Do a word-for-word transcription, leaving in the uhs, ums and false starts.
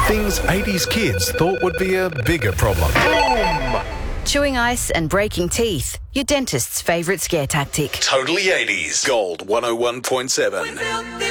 Things eighties kids thought would be a bigger problem. Chewing ice and breaking teeth. Your dentist's favourite scare tactic. Totally eighties. Gold one oh one point seven.